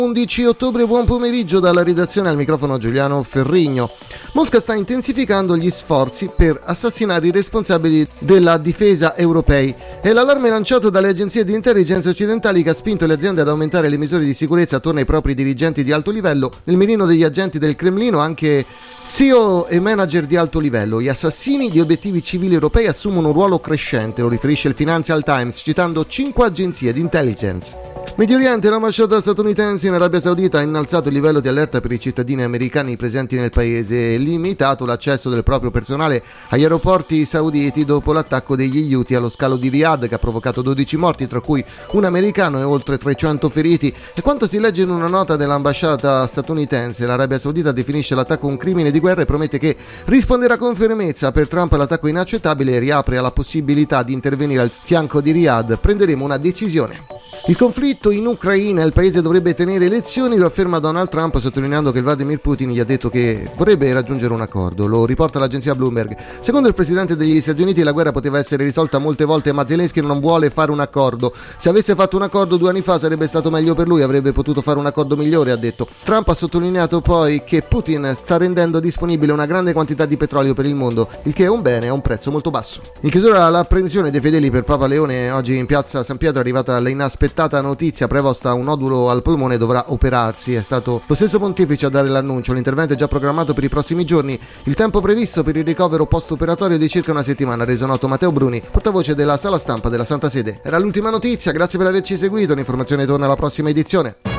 11 ottobre, buon pomeriggio dalla redazione, al microfono Giuliano Ferrigno. Mosca sta intensificando gli sforzi per assassinare i responsabili della difesa europei. È l'allarme lanciato dalle agenzie di intelligence occidentali che ha spinto le aziende ad aumentare le misure di sicurezza attorno ai propri dirigenti di alto livello. Nel mirino degli agenti del Cremlino anche CEO e manager di alto livello. Gli assassini di obiettivi civili europei assumono un ruolo crescente, lo riferisce il Financial Times citando 5 agenzie di intelligence. Medio Oriente, l'ambasciata statunitense in Arabia Saudita ha innalzato il livello di allerta per i cittadini americani presenti nel paese e limitato l'accesso del proprio personale agli aeroporti sauditi dopo l'attacco degli Houthi allo scalo di Riyadh che ha provocato 12 morti, tra cui un americano e oltre 300 feriti. E quanto si legge in una nota dell'ambasciata statunitense, l'Arabia Saudita definisce l'attacco un crimine di guerra e promette che risponderà con fermezza. Per Trump l'attacco è inaccettabile e riapre alla possibilità di intervenire al fianco di Riyadh. Prenderemo una decisione. Il conflitto in Ucraina, il paese dovrebbe tenere elezioni, lo afferma Donald Trump, sottolineando che Vladimir Putin gli ha detto che vorrebbe raggiungere un accordo. Lo riporta l'agenzia Bloomberg. Secondo il presidente degli Stati Uniti la guerra poteva essere risolta molte volte, ma Zelensky non vuole fare un accordo. Se avesse fatto un accordo 2 anni fa sarebbe stato meglio per lui, avrebbe potuto fare un accordo migliore, ha detto. Trump ha sottolineato poi che Putin sta rendendo disponibile una grande quantità di petrolio per il mondo, il che è un bene a un prezzo molto basso. In chiusura l'apprensione dei fedeli per Papa Leone. Oggi in piazza San Pietro è arrivata l'inaspettata notizia: prevosta un nodulo al polmone, dovrà operarsi. È stato lo stesso pontefice a dare l'annuncio. L'intervento è già programmato per i prossimi giorni. Il tempo previsto per il ricovero post-operatorio è di circa una settimana, reso noto Matteo Bruni, portavoce della sala stampa della Santa Sede. Era l'ultima notizia, grazie per averci seguito, l'informazione torna alla prossima edizione.